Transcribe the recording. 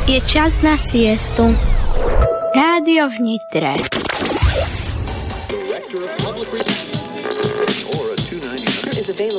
Je čas na siestu. Rádio v Nitre. Director of Public Relations.